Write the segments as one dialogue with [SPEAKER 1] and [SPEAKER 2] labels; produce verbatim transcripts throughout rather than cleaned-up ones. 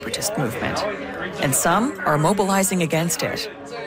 [SPEAKER 1] separatist movement, and some are mobilizing against it.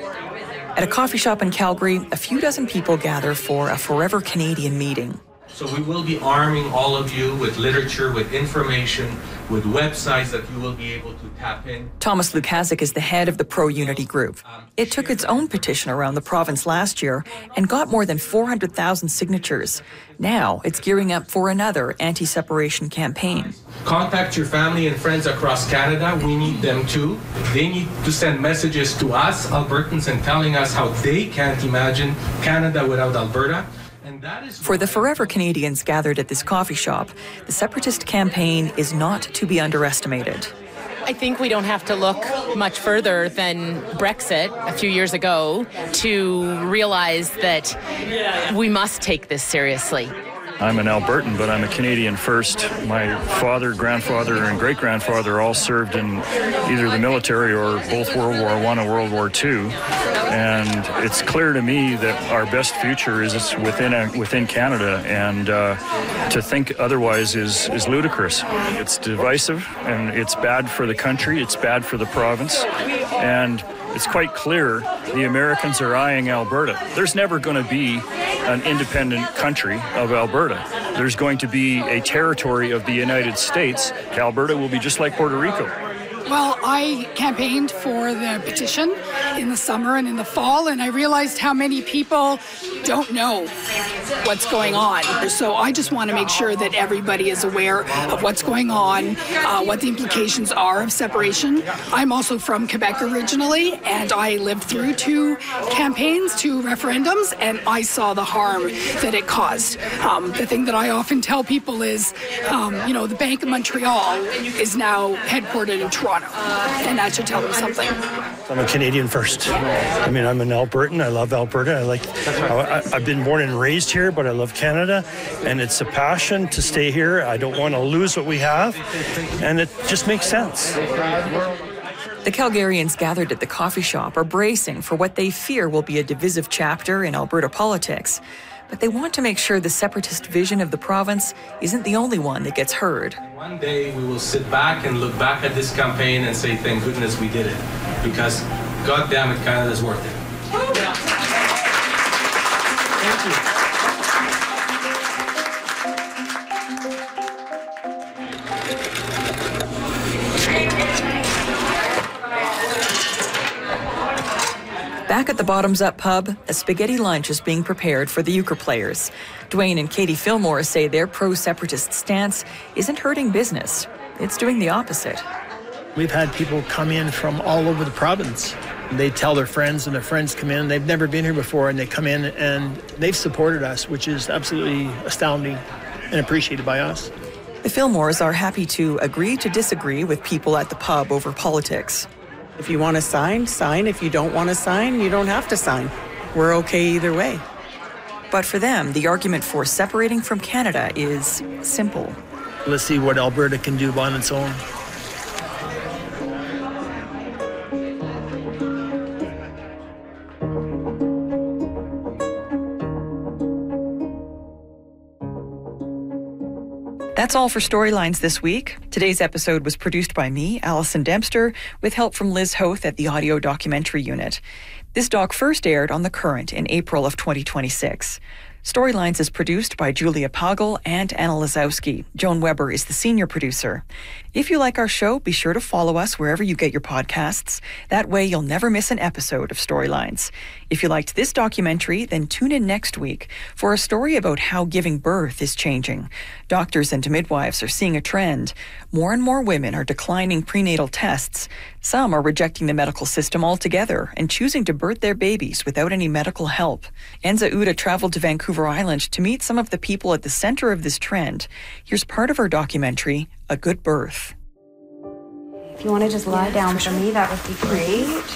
[SPEAKER 1] At a coffee shop in Calgary, a few dozen people gather for a Forever Canadian meeting.
[SPEAKER 2] So we will be arming all of you with literature, with information, with websites that you will be able to tap in.
[SPEAKER 1] Thomas Lukasik is the head of the Pro-Unity Group. It took its own petition around the province last year and got more than four hundred thousand signatures. Now it's gearing up for another anti-separation campaign.
[SPEAKER 2] Contact your family and friends across Canada. We need them too. They need to send messages to us, Albertans, and telling us how they can't imagine Canada without Alberta.
[SPEAKER 1] For the Forever Canadians gathered at this coffee shop, the separatist campaign is not to be underestimated.
[SPEAKER 3] I think we don't have to look much further than Brexit a few years ago to realize that we must take this seriously.
[SPEAKER 4] I'm an Albertan, but I'm a Canadian first. My father, grandfather, and great-grandfather all served in either the military or both World War One and World War Two. And it's clear to me that our best future is within within Canada, and uh, to think otherwise is, is ludicrous. It's divisive, and it's bad for the country, it's bad for the province, and it's quite clear the Americans are eyeing Alberta. There's never going to be an independent country of Alberta. There's going to be a territory of the United States. Alberta will be just like Puerto Rico.
[SPEAKER 5] Well, I campaigned for the petition in the summer and in the fall, and I realized how many people don't know what's going on. So I just want to make sure that everybody is aware of what's going on, uh, what the implications are of separation. I'm also from Quebec originally, and I lived through two campaigns, two referendums, and I saw the harm that it caused. Um, the thing that I often tell people is, um, you know, the Bank of Montreal is now headquartered in Toronto. And that should tell them something.
[SPEAKER 6] I'm a Canadian first. I mean, I'm an Albertan. I love Alberta. I like. I, I've been born and raised here, but I love Canada, and it's a passion to stay here. I don't want to lose what we have, and it just makes sense.
[SPEAKER 1] The Calgarians gathered at the coffee shop are bracing for what they fear will be a divisive chapter in Alberta politics. But they want to make sure the separatist vision of the province isn't the only one that gets heard.
[SPEAKER 2] One day we will sit back and look back at this campaign and say, thank goodness we did it. Because, God damn it, Canada's worth it. Thank you.
[SPEAKER 1] Back at the Bottoms Up pub, a spaghetti lunch is being prepared for the euchre players. Dwayne and Katie Fillmore say their pro-separatist stance isn't hurting business. It's doing the opposite.
[SPEAKER 7] We've had people come in from all over the province. They tell their friends, and their friends come in. They've never been here before, and they come in, and they've supported us, which is absolutely astounding and appreciated by us.
[SPEAKER 1] The Fillmores are happy to agree to disagree with people at the pub over politics.
[SPEAKER 8] If you want to sign, sign. If you don't want to sign, you don't have to sign. We're okay either way.
[SPEAKER 1] But for them, the argument for separating from Canada is simple.
[SPEAKER 7] Let's see what Alberta can do on its own.
[SPEAKER 1] That's all for Storylines this week. Today's episode was produced by me, Alison Dempster, with help from Liz Hoth at the Audio Documentary Unit. This doc first aired on The Current in April of twenty twenty-six. Storylines is produced by Julia Pagel and Anna Lazowski. Joan Weber is the senior producer. If you like our show, be sure to follow us wherever you get your podcasts. That way you'll never miss an episode of Storylines. If you liked this documentary, then tune in next week for a story about how giving birth is changing. Doctors and midwives are seeing a trend. More and more women are declining prenatal tests. Some are rejecting the medical system altogether and choosing to birth their babies without any medical help. Enza Uda traveled to Vancouver Island to meet some of the people at the center of this trend. Here's part of her documentary, A Good Birth.
[SPEAKER 9] If you want to just lie down for me, that would be great.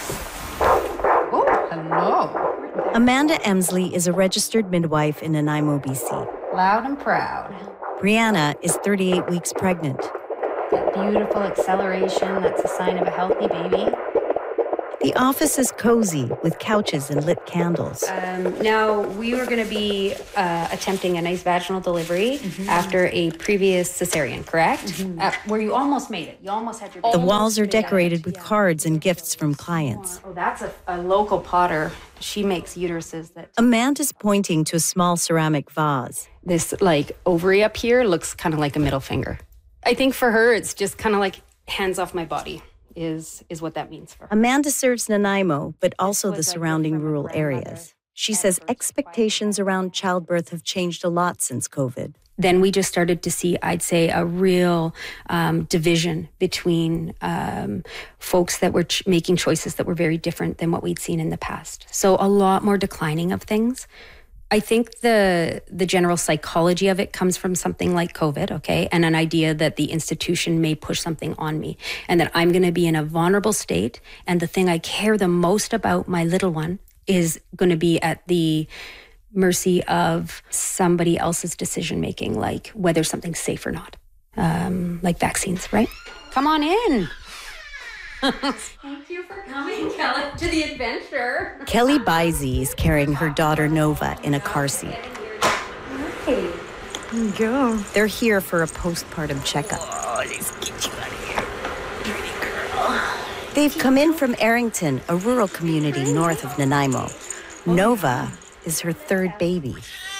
[SPEAKER 9] Oh, hello.
[SPEAKER 10] Amanda Emsley is a registered midwife in Nanaimo, B C.
[SPEAKER 9] Loud and proud.
[SPEAKER 10] Brianna is thirty-eight weeks pregnant.
[SPEAKER 9] That beautiful acceleration, that's a sign of a healthy baby.
[SPEAKER 10] The office is cozy with couches and lit candles.
[SPEAKER 9] Um, now, we were going to be uh, attempting a nice vaginal delivery mm-hmm. after a previous cesarean, correct? Mm-hmm. Uh, where you almost made it. You almost had your...
[SPEAKER 10] The walls are decorated with cards and gifts from clients.
[SPEAKER 9] Oh, that's a, a local potter. She makes uteruses that...
[SPEAKER 10] Amanda's pointing to a small ceramic vase.
[SPEAKER 9] This, like, ovary up here looks kind of like a middle finger. I think for her, it's just kind of like hands off my body. Is is what that means for her.
[SPEAKER 10] Amanda serves Nanaimo, but also the surrounding rural areas. She says expectations around childbirth have changed a lot since COVID.
[SPEAKER 9] Then we just started to see, I'd say, a real um, division between um, folks that were ch- making choices that were very different than what we'd seen in the past. So a lot more declining of things. I think the the general psychology of it comes from something like COVID, okay, and an idea that the institution may push something on me and that I'm going to be in a vulnerable state, and the thing I care the most about, my little one, is going to be at the mercy of somebody else's decision making, like whether something's safe or not, um, like vaccines, right? Come on in.
[SPEAKER 11] Thank you for coming, Kelly, to the adventure.
[SPEAKER 10] Kelly Bizey is carrying her daughter Nova in a car seat.
[SPEAKER 11] Hey.
[SPEAKER 10] There you go. They're here for a postpartum checkup. Oh, let's get you out of here. Pretty girl. They've come in from Arrington, a rural community north of Nanaimo. Nova is her third baby.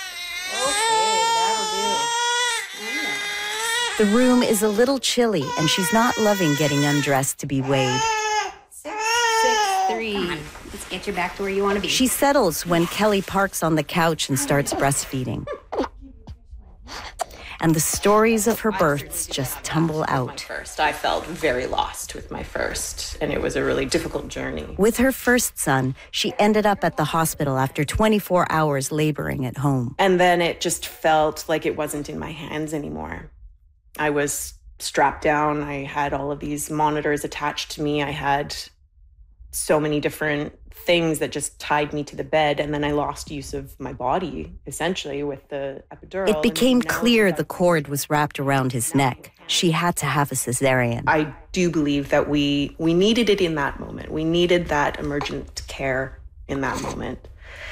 [SPEAKER 10] The room is a little chilly, and she's not loving getting undressed to be weighed.
[SPEAKER 9] Six, six, three. Let's get you back to where you want to be.
[SPEAKER 10] She settles when Kelly parks on the couch and starts breastfeeding. And the stories of her births just tumble out.
[SPEAKER 12] First, I felt very lost with my first, and it was a really difficult journey.
[SPEAKER 10] With her first son, she ended up at the hospital after twenty-four hours laboring at home.
[SPEAKER 12] And then it just felt like it wasn't in my hands anymore. I was strapped down. I had all of these monitors attached to me. I had so many different things that just tied me to the bed. And then I lost use of my body, essentially, with the epidural.
[SPEAKER 10] It became clear the cord was wrapped around his neck. She had to have a cesarean.
[SPEAKER 12] I do believe that we, we needed it in that moment. We needed that emergent care in that moment.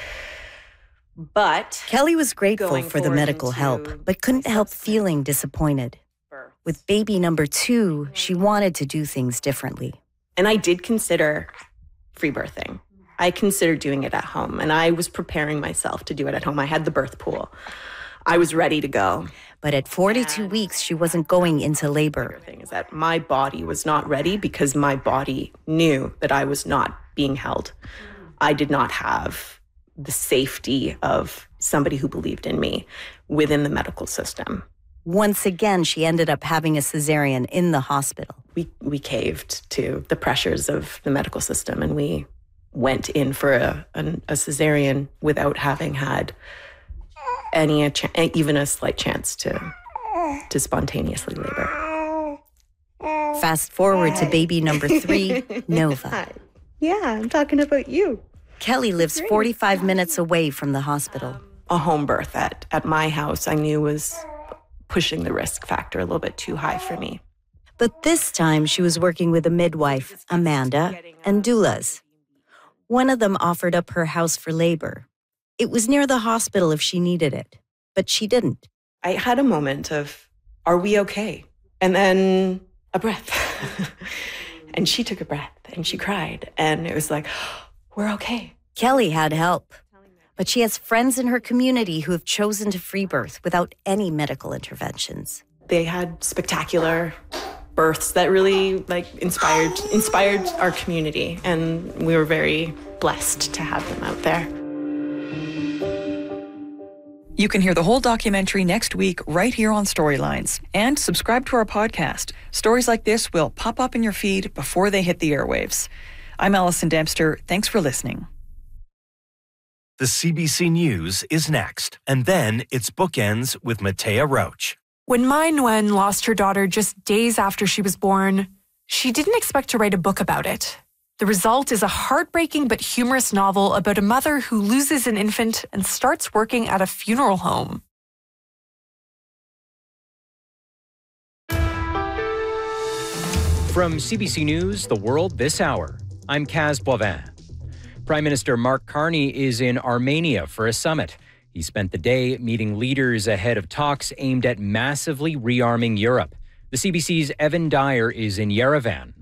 [SPEAKER 12] But
[SPEAKER 10] Kelly was grateful for the medical help, but couldn't help feeling disappointed. With baby number two, she wanted to do things differently.
[SPEAKER 12] And I did consider free birthing. I considered doing it at home, and I was preparing myself to do it at home. I had the birth pool. I was ready to go.
[SPEAKER 10] But at forty-two and weeks, she wasn't going into labor.
[SPEAKER 12] The thing is that my body was not ready because my body knew that I was not being held. I did not have the safety of somebody who believed in me within the medical system.
[SPEAKER 10] Once again, she ended up having a cesarean in the hospital.
[SPEAKER 12] We we caved to the pressures of the medical system, and we went in for a, a, a cesarean without having had any a ch- even a slight chance to to spontaneously labor.
[SPEAKER 10] Fast forward to baby number three, Nova.
[SPEAKER 12] Yeah, I'm talking about you.
[SPEAKER 10] Kelly lives forty-five minutes away from the hospital.
[SPEAKER 12] A home birth at, at my house I knew was pushing the risk factor a little bit too high for me.
[SPEAKER 10] But this time she was working with a midwife, Amanda, and doulas. One of them offered up her house for labor. It was near the hospital if she needed it, but she didn't.
[SPEAKER 12] I had a moment of, are we okay? And then a breath. And she took a breath and she cried. And it was like, we're okay.
[SPEAKER 10] Kelly had help. But she has friends in her community who have chosen to free birth without any medical interventions.
[SPEAKER 12] They had spectacular births that really like inspired inspired our community, and we were very blessed to have them out there.
[SPEAKER 1] You can hear the whole documentary next week right here on Storylines. And subscribe to our podcast. Stories like this will pop up in your feed before they hit the airwaves. I'm Alison Dempster. Thanks for listening.
[SPEAKER 13] The C B C News is next, and then it's Bookends with Matea Roach.
[SPEAKER 14] When Mai Nguyen lost her daughter just days after she was born, she didn't expect to write a book about it. The result is a heartbreaking but humorous novel about a mother who loses an infant and starts working at a funeral home.
[SPEAKER 15] From C B C News, The World This Hour, I'm Kaz Boivin. Prime Minister Mark Carney is in Armenia for a summit. He spent the day meeting leaders ahead of talks aimed at massively rearming Europe. The C B C's Evan Dyer is in Yerevan.